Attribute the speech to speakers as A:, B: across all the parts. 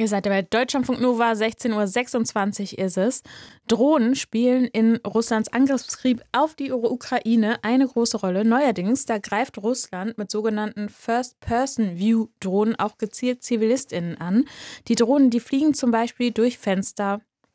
A: Ihr seid bei Deutschlandfunk Nova, 16:26 Uhr ist es. Drohnen spielen in Russlands Angriffskrieg auf die Ukraine eine große Rolle. Neuerdings, da greift Russland mit sogenannten First-Person-View-Drohnen auch gezielt ZivilistInnen an. Die Drohnen, die fliegen zum Beispiel durch Fenster,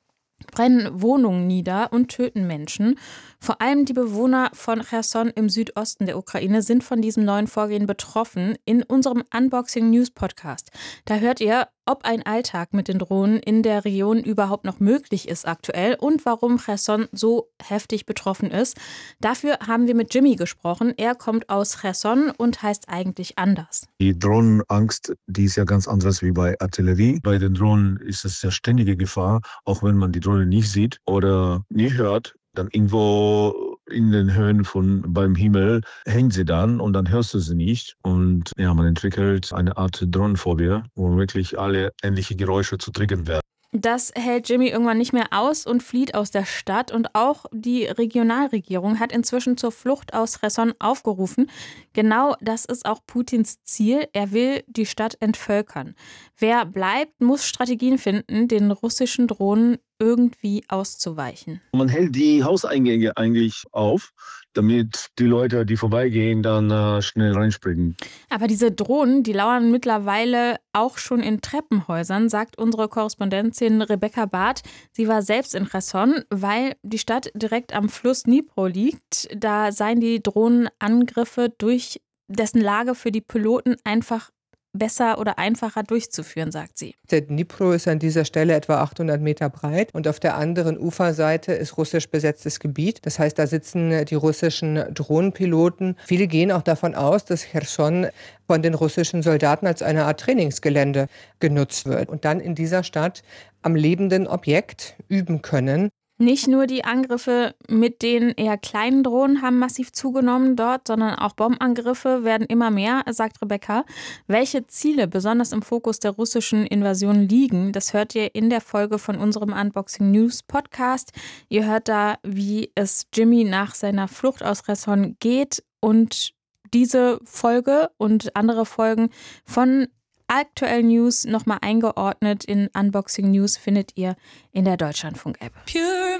A: brennen Wohnungen nieder und töten Menschen. Vor allem die Bewohner von Cherson im Südosten der Ukraine sind von diesem neuen Vorgehen betroffen. In unserem Unboxing News Podcast, da hört ihr, ob ein Alltag mit den Drohnen in der Region überhaupt noch möglich ist aktuell und warum Cherson so heftig betroffen ist. Dafür haben wir mit Jimmy gesprochen. Er kommt aus Cherson und heißt eigentlich anders.
B: Die Drohnenangst, die ist ja ganz anders wie bei Artillerie. Bei den Drohnen ist es ja ständige Gefahr, auch wenn man die Drohne nicht sieht oder nicht hört. Dann irgendwo in den Höhen beim Himmel hängt sie dann und dann hörst du sie nicht. Und ja, man entwickelt eine Art Drohnenphobie, wo wirklich alle ähnliche Geräusche zu triggern werden.
A: Das hält Jimmy irgendwann nicht mehr aus und flieht aus der Stadt. Und auch die Regionalregierung hat inzwischen zur Flucht aus Cherson aufgerufen. Genau das ist auch Putins Ziel. Er will die Stadt entvölkern. Wer bleibt, muss Strategien finden, den russischen Drohnen irgendwie auszuweichen.
B: Man hält die Hauseingänge eigentlich auf, damit die Leute, die vorbeigehen, dann schnell reinspringen.
A: Aber diese Drohnen, die lauern mittlerweile auch schon in Treppenhäusern, sagt unsere Korrespondentin Rebecca Barth. Sie war selbst in Cherson, weil die Stadt direkt am Fluss Dnipro liegt. Da seien die Drohnenangriffe durch dessen Lage für die Piloten einfach besser oder einfacher durchzuführen, sagt sie.
C: Der Dnipro ist an dieser Stelle etwa 800 Meter breit und auf der anderen Uferseite ist russisch besetztes Gebiet. Das heißt, da sitzen die russischen Drohnenpiloten. Viele gehen auch davon aus, dass Cherson von den russischen Soldaten als eine Art Trainingsgelände genutzt wird und dann in dieser Stadt am lebenden Objekt üben können.
A: Nicht nur die Angriffe mit den eher kleinen Drohnen haben massiv zugenommen dort, sondern auch Bombenangriffe werden immer mehr, sagt Rebecca. Welche Ziele besonders im Fokus der russischen Invasion liegen, das hört ihr in der Folge von unserem Unboxing News Podcast. Ihr hört da, wie es Jimmy nach seiner Flucht aus Cherson geht, und diese Folge und andere Folgen von aktuellen News nochmal eingeordnet in Unboxing News findet ihr in der Deutschlandfunk-App.